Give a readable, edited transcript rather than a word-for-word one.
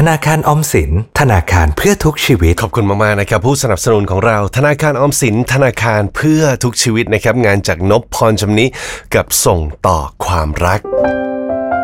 นาคารออมสินธนาคารเพื่อทุกชีวิตขอบคุณมากๆนะครับผู้สนับสนุนของเราธนาคารออมสินธนาคารเพื่อทุกชีวิตนะครับงานจากนพพรชำนิกับส่งต่อความรัก